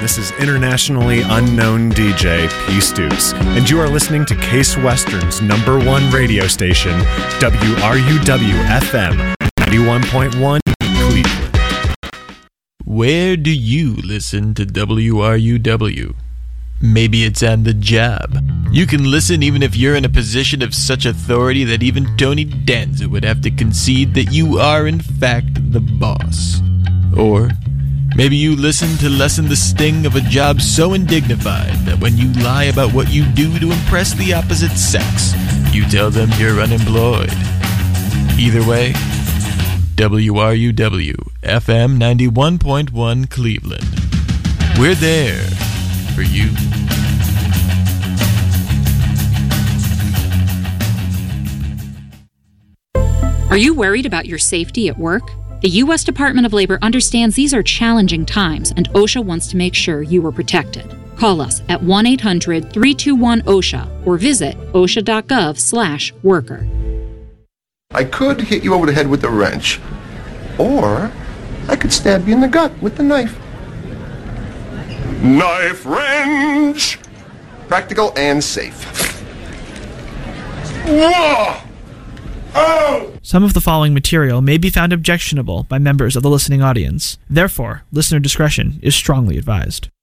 this is internationally unknown DJ P. Stoops, and you are listening to Case Western's #1 radio station, WRUW-FM 91.1 Cleveland. Where do you listen to WRUW? Maybe it's on the job. You can listen even if you're in a position of such authority that even Tony Danza would have to concede that you are in fact the boss. Or maybe you listen to lessen the sting of a job so undignified that when you lie about what you do to impress the opposite sex, you tell them you're unemployed. Either way, WRUW FM 91.1 Cleveland. We're there for you. Are you worried about your safety at work? The U.S. Department of Labor understands these are challenging times, and OSHA wants to make sure you are protected. Call us at 1-800-321-OSHA or visit osha.gov/worker. I could hit you over the head with a wrench, or I could stab you in the gut with the knife. Knife wrench! Practical and safe. Whoa! Oh! Some of the following material may be found objectionable by members of the listening audience. Therefore, listener discretion is strongly advised.